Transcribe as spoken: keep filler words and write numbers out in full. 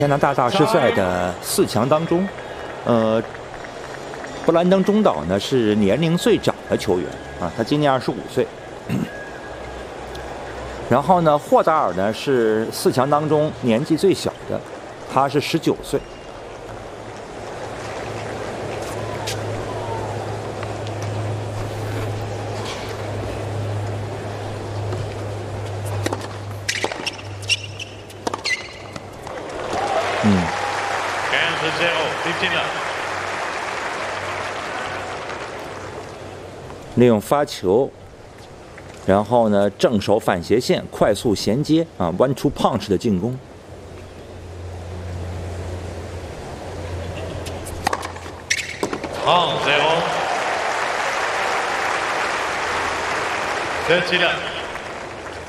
加拿大大师赛的四强当中，呃，布兰登·中岛呢是年龄最长的球员啊，他今年二十五岁。然后呢，霍达尔呢是四强当中年纪最小的，他是十九岁。嗯。利用发球，然后呢，正手反斜线快速衔接啊 ，one two punch 的进攻。 好，最后，得起来。